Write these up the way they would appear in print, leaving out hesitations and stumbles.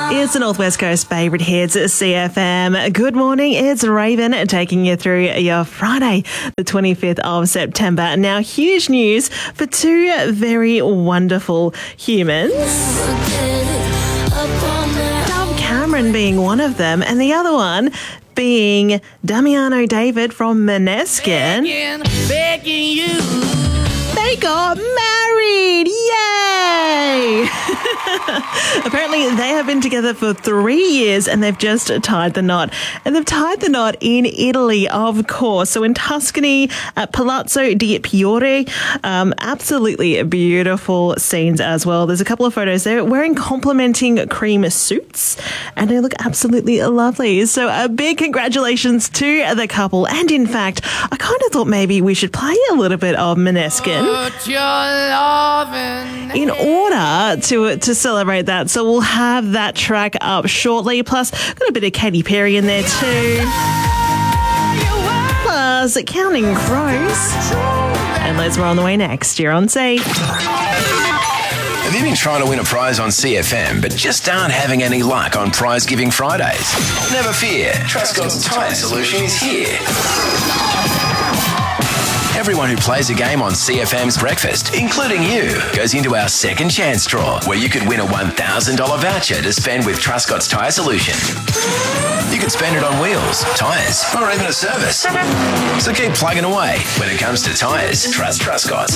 It's the Northwest Coast favourite hits, CFM. Good morning, it's Raven taking you through your Friday, the 25th of September. Now, huge news for two very wonderful humans. Dove Cameron being one of them, and the other one being Damiano David from Måneskin. Begging you. They got married! Yay! Apparently, they have been together for 3 years and they've just tied the knot. And they've tied the knot in Italy, of course. So in Tuscany at Palazzo di Piore. Absolutely beautiful scenes as well. There's a couple of photos there wearing complementing cream suits and they look absolutely lovely. So a big congratulations to the couple. And in fact, I kind of thought maybe we should play a little bit of Måneskin in order to celebrate that. So we'll have that track up shortly. Plus, got a bit of Katy Perry in there too. Plus, Counting Crows. And Les, we're on the way next. You're on C. Have you been trying to win a prize on CFM but just aren't having any luck on Prize Giving Fridays? Never fear. Trustgod's Tyre Solution is here. Everyone who plays a game on CFM's Breakfast, including you, goes into our second chance draw where you could win a $1,000 voucher to spend with Trustgod's Tyre Solution. You could spend it on wheels, tyres, or even a service. So keep plugging away. When it comes to tyres, trust Trustgod's.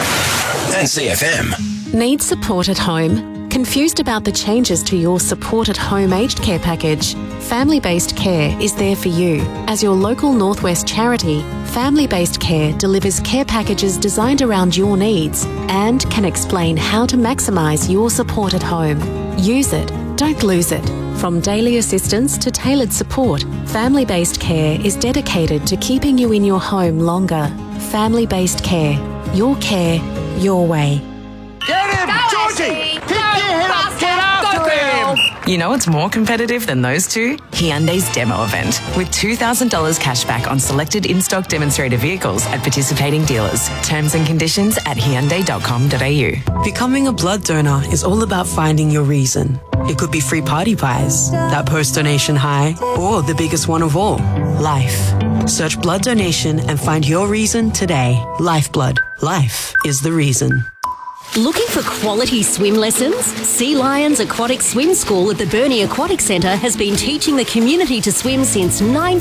And CFM. Need support at home? Confused about the changes to your Support at Home aged care package? Family Based Care is there for you. As your local Northwest charity, Family Based Care delivers care packages designed around your needs and can explain how to maximise your support at home. Use it, don't lose it. From daily assistance to tailored support, Family Based Care is dedicated to keeping you in your home longer. Family Based Care. Your care, your way. Get him, Georgie! Keep your head up, get after him! You know what's more competitive than those two? Hyundai's demo event, with $2,000 cash back on selected in-stock demonstrator vehicles at participating dealers. Terms and conditions at hyundai.com.au. Becoming a blood donor is all about finding your reason. It could be free party pies, that post-donation high, or the biggest one of all, life. Search blood donation and find your reason today. Lifeblood. Life is the reason. Looking for quality swim lessons? Sea Lions Aquatic Swim School at the Burnie Aquatic Centre has been teaching the community to swim since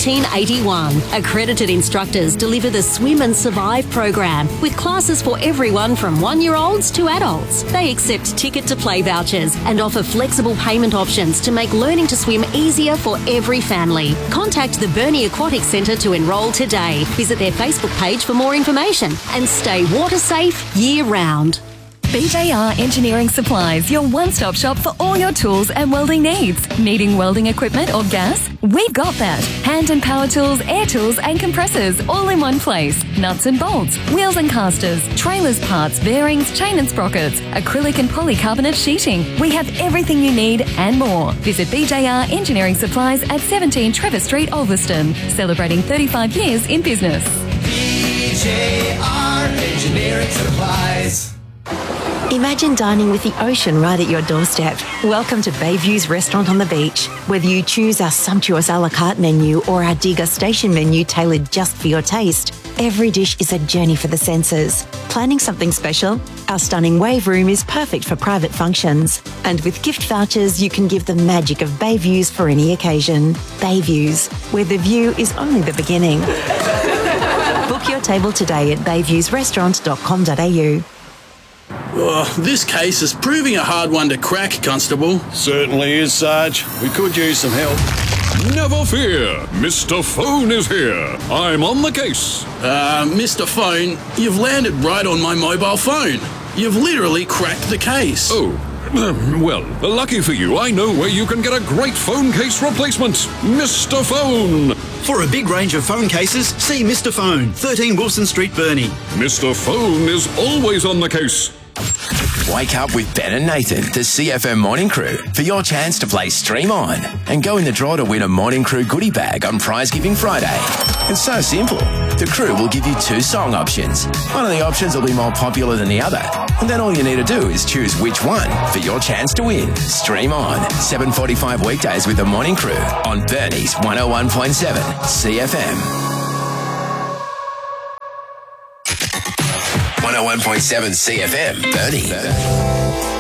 1981. Accredited instructors deliver the Swim and Survive program with classes for everyone from 1-year-olds to adults. They accept ticket to play vouchers and offer flexible payment options to make learning to swim easier for every family. Contact the Burnie Aquatic Centre to enrol today. Visit their Facebook page for more information and stay water safe year round. BJR Engineering Supplies, your one-stop shop for all your tools and welding needs. Needing welding equipment or gas? We've got that. Hand and power tools, air tools and compressors all in one place. Nuts and bolts, wheels and casters, trailers parts, bearings, chain and sprockets, acrylic and polycarbonate sheeting. We have everything you need and more. Visit BJR Engineering Supplies at 17 Trevor Street, Ulverston. Celebrating 35 years in business. BJR Engineering Supplies. Imagine dining with the ocean right at your doorstep. Welcome to Bayview's Restaurant on the Beach. Whether you choose our sumptuous a la carte menu or our degustation menu tailored just for your taste, every dish is a journey for the senses. Planning something special? Our stunning wave room is perfect for private functions. And with gift vouchers, you can give the magic of Bayviews for any occasion. Bayviews, where the view is only the beginning. Book your table today at bayviewsrestaurant.com.au. Oh, this case is proving a hard one to crack, Constable. Certainly is, Sarge. We could use some help. Never fear, Mr. Phone is here. I'm on the case. Mr. Phone, you've landed right on my mobile phone. You've literally cracked the case. Oh, well, lucky for you, I know where you can get a great phone case replacement. Mr. Phone. For a big range of phone cases, see Mr. Phone, 13 Wilson Street, Burnie. Mr. Phone is always on the case. Wake up with Ben and Nathan, the CFM Morning Crew, for your chance to play Stream On and go in the draw to win a Morning Crew goodie bag on Prize Giving Friday. It's so simple. The crew will give you 2 song options. One of the options will be more popular than the other, and then all you need to do is choose which one for your chance to win. Stream On, 7:45 weekdays with the Morning Crew on Bernie's 101.7 CFM. 101.7 CFM, Bernie.